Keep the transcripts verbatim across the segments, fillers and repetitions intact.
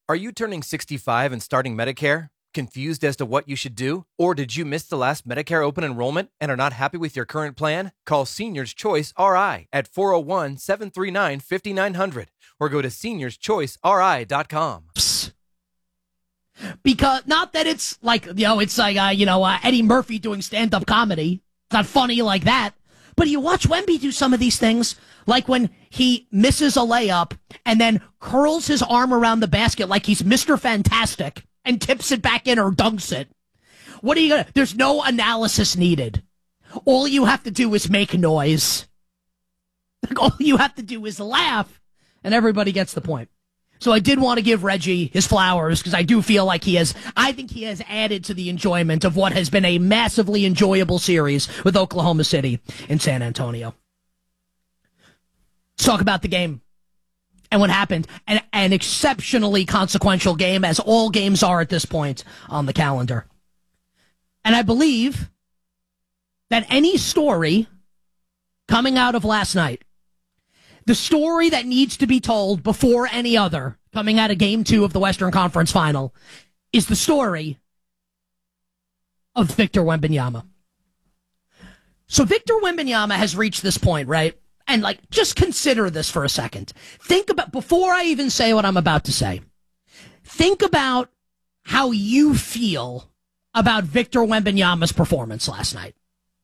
Are you turning sixty-five and starting Medicare? Confused as to what you should do? Or did you miss the last Medicare open enrollment and are not happy with your current plan? Call Seniors Choice R I at four oh one, seven three nine, five nine zero zero or go to seniors choice r i dot com. Because, not that it's like, you know, it's like, uh, you know, uh, Eddie Murphy doing stand-up comedy. It's not funny like that. But you watch Wemby do some of these things, like when he misses a layup and then curls his arm around the basket like he's Mister Fantastic and tips it back in or dunks it. What are you gonna, there's no analysis needed. All you have to do is make noise. Like, all you have to do is laugh, and everybody gets the point. So I did want to give Reggie his flowers because I do feel like he has, I think he has added to the enjoyment of what has been a massively enjoyable series with Oklahoma City and San Antonio. Let's talk about the game and what happened. An, an exceptionally consequential game, as all games are at this point on the calendar. And I believe that any story coming out of last night, the story that needs to be told before any other coming out of game two of the Western Conference Final, is the story of Victor Wembanyama. So Victor Wembanyama has reached this point, right? And, like, just consider this for a second. Think about, before I even say what I'm about to say, think about how you feel about Victor Wembanyama's performance last night.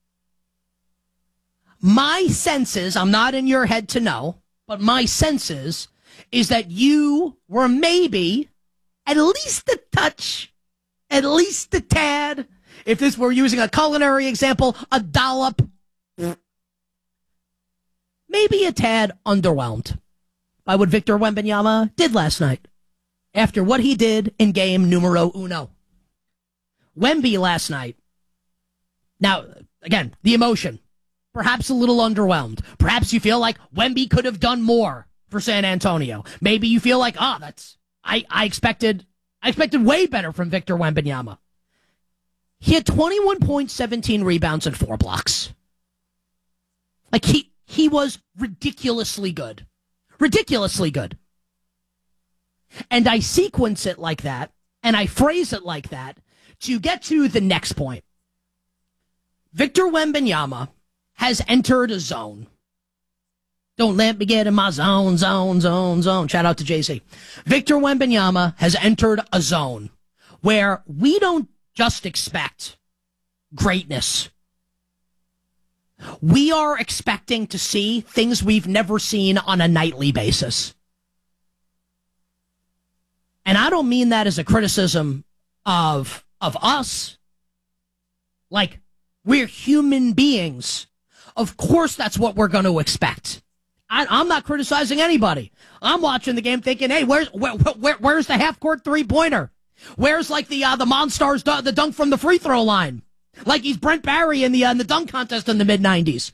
My sense is, I'm not in your head to know, but my sense is, is that you were maybe at least a touch, at least a tad, if this were using a culinary example, a dollop, maybe a tad underwhelmed by what Victor Wembanyama did last night after what he did in game numero uno. Wemby last night. Now, again, the emotion. Perhaps a little underwhelmed. Perhaps you feel like Wemby could have done more for San Antonio. Maybe you feel like, ah, oh, that's I, I expected I expected way better from Victor Wembanyama. He had twenty-one points, seventeen rebounds, and four blocks. Like he he was ridiculously good. Ridiculously good. And I sequence it like that, and I phrase it like that to get to the next point. Victor Wembanyama has entered a zone. Don't let me get in my zone, zone, zone, zone. Shout out to Jay-Z. Victor Wembanyama has entered a zone where we don't just expect greatness. We are expecting to see things we've never seen on a nightly basis. And I don't mean that as a criticism of, of us. Like, we're human beings. Of course that's what we're going to expect. I, I'm not criticizing anybody. I'm watching the game thinking, hey, where's where, where, where's the half-court three-pointer? Where's, like, the uh, the Monstars, the dunk from the free throw line? Like he's Brent Barry in the, uh, in the dunk contest in the mid nineties.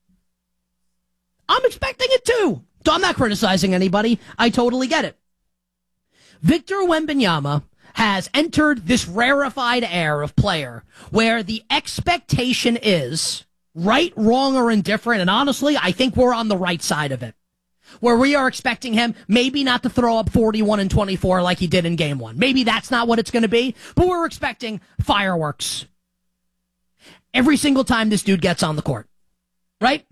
I'm expecting it too. So I'm not criticizing anybody. I totally get it. Victor Wembanyama has entered this rarefied air of player where the expectation is right, wrong, or indifferent, and honestly, I think we're on the right side of it. Where we are expecting him maybe not to throw up forty-one and twenty-four like he did in game one. Maybe that's not what it's going to be, but we're expecting fireworks every single time this dude gets on the court. Right?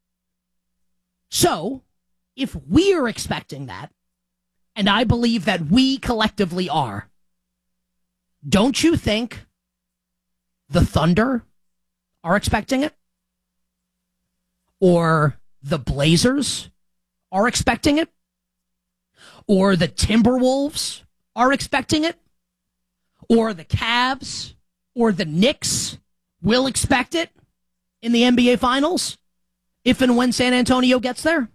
So, if we're expecting that, and I believe that we collectively are, don't you think the Thunder are expecting it? Or the Blazers are expecting it? Or the Timberwolves are expecting it? Or the Cavs or the Knicks will expect it in the N B A Finals if and when San Antonio gets there?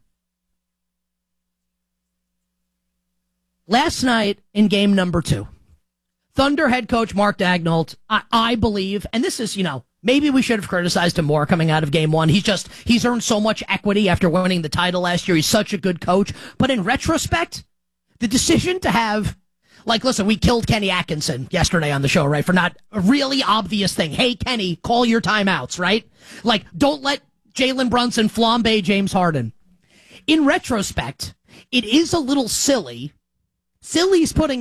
Last night in game number two, Thunder head coach Mark Daigneault, I, I believe, and this is, you know, maybe we should have criticized him more coming out of game one. He's just, he's earned so much equity after winning the title last year. He's such a good coach. But in retrospect, the decision to have, like, listen, we killed Kenny Atkinson yesterday on the show, right? For not a really obvious thing. Hey, Kenny, call your timeouts, right? Like, don't let Jalen Brunson flambe James Harden. In retrospect, it is a little silly. Silly's putting